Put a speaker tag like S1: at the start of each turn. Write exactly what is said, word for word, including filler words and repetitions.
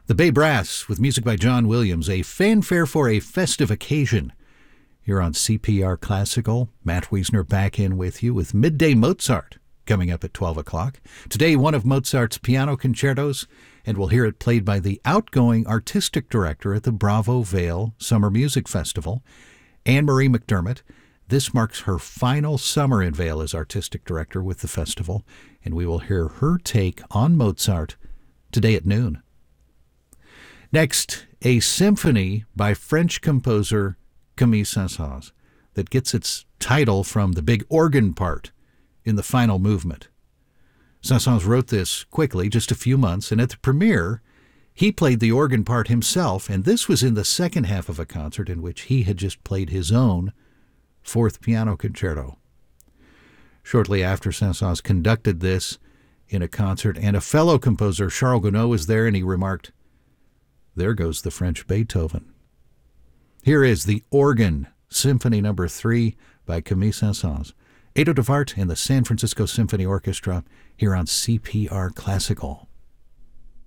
S1: The Bay Brass with music by John Williams, a fanfare for a festive occasion. Here on C P R Classical, Matt Wiesner back in with you with Midday Mozart coming up at twelve o'clock. Today, one of Mozart's piano concertos, and we'll hear it played by the outgoing artistic director at the Bravo Vale Summer Music Festival, Anne-Marie McDermott. This marks her final summer in Vale as artistic director with the festival, and we will hear her take on Mozart today at noon. Next, a symphony by French composer Camille Saint-Saëns that gets its title from the big organ part in the final movement. Saint-Saëns wrote this quickly, just a few months, and at the premiere, he played the organ part himself, and this was in the second half of a concert in which he had just played his own fourth piano concerto. Shortly after, Saint-Saëns conducted this in a concert, and a fellow composer, Charles Gounod, was there, and he remarked, "There goes the French Beethoven." Here is the Organ, Symphony Number three by Camille Saint-Saëns. Edo de Wart and the San Francisco Symphony Orchestra here on C P R Classical.